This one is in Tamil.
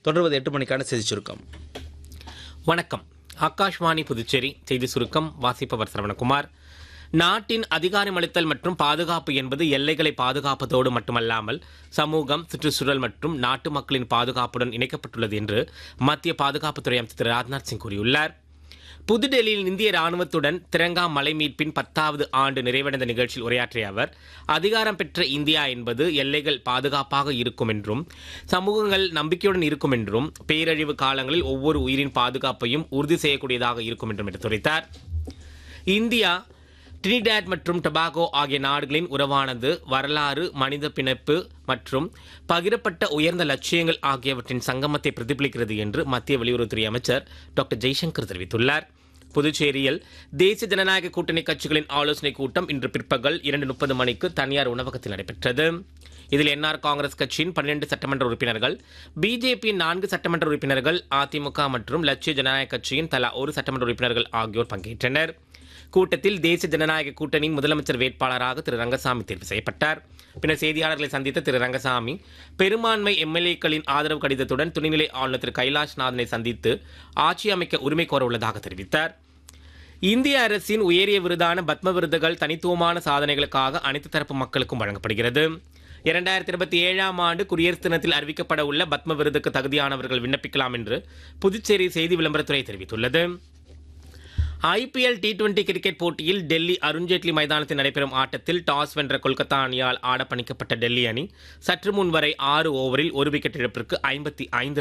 தொடர்வது 8 மணிக்கான செய்தி சுருக்கம். வணக்கம். ஆகாஷ்வாணி புதுச்சேரி செய்தி சுருக்கம் வாசிப்பவர் சரவணகுமார். நாட்டின் அதிகாரமளித்தல் மற்றும் பாதுகாப்பு என்பது எல்லைகளை பாதுகாப்பதோடு மட்டுமல்லாமல் சமூகம், சுற்றுச்சூழல் மற்றும் நாட்டு மக்களின் பாதுகாப்புடன் இணைக்கப்பட்டுள்ளது என்று மத்திய பாதுகாப்புத்துறை அமைச்சர் திரு ராஜ்நாத் சிங் கூறியுள்ளார். புதுடெல்லியில் இந்திய ராணுவத்துடன் திரங்கா மலை மீட்பின் 10வது ஆண்டு நிறைவடைந்த நிகழ்ச்சியில் உரையாற்றிய அவர், அதிகாரம் பெற்ற இந்தியா என்பது எல்லைகள் பாதுகாப்பாக இருக்கும் என்றும் சமூகங்கள் நம்பிக்கையுடன் இருக்கும் என்றும் பேரழிவு காலங்களில் ஒவ்வொரு உயிரின் பாதுகாப்பையும் உறுதி செய்யக்கூடியதாக இருக்கும் என்றும் எடுத்துரைத்தார். இந்தியா, டிரினிடாட் மற்றும் டொபாகோ ஆகிய நாடுகளின் உறவானது வரலாறு, மனித பிணைப்பு மற்றும் பகிரப்பட்ட உயர்ந்த லட்சியங்கள் ஆகியவற்றின் சங்கமத்தை பிரதிபலிக்கிறது என்று மத்திய வெளியுறவுத்துறை அமைச்சர் டாக்டர் ஜெய்சங்கர் தெரிவித்துள்ளார். புதுச்சேரியில் தேசிய ஜனநாயக கூட்டணி கட்சிகளின் ஆலோசனைக் கூட்டம் இன்று பிற்பகல் 2:30 மணிக்கு தனியார் உணவகத்தில் நடைபெற்றது. இதில் என்ஆர் காங்கிரஸ் கட்சியின் 12 சட்டமன்ற உறுப்பினர்கள், பிஜேபியின் 4 சட்டமன்ற உறுப்பினர்கள், அதிமுக மற்றும் லட்சிய ஜனநாயக கட்சியின் தலா 1 சட்டமன்ற உறுப்பினர்கள் ஆகியோர் பங்கேற்றனர். கூட்டத்தில் தேசிய ஜனநாயக கூட்டணியின் முதலமைச்சர் வேட்பாளராக திரு ரங்கசாமி தேர்வு செய்யப்பட்டார். பின்னர் செய்தியாளர்களை சந்தித்த திரு ரங்கசாமி, பெரும்பான்மை எம்எல்ஏக்களின் ஆதரவு கடிதத்துடன் துணைநிலை ஆளுநர் திரு கைலாஷ்நாதனை சந்தித்து ஆட்சி அமைக்க உரிமை கோர உள்ளதாக தெரிவித்தார். இந்திய அரசின் உயரிய விருதான பத்ம விருதுகள் தனித்துவமான சாதனைகளுக்காக அனைத்து தரப்பு மக்களுக்கும் வழங்கப்படுகிறது. 2027ஆம் ஆண்டு குடியரசு தினத்தில் அறிவிக்கப்பட உள்ள பத்ம விருதுக்கு தகுதியானவர்கள் விண்ணப்பிக்கலாம் என்று புதுச்சேரி செய்தி விளம்பரத்துறை தெரிவித்துள்ளது. ஐபிஎல் T20 கிரிக்கெட் போட்டியில் டெல்லி அருண்ஜேட்லி மைதானத்தில் நடைபெறும் ஆட்டத்தில் டாஸ் வென்ற கொல்கத்தா அணியால் ஆடப்பணிக்கப்பட்ட டெல்லி அணி சற்று முன் வரை 6 ஓவரில் 1 விக்கெட் இழப்பிற்கு 55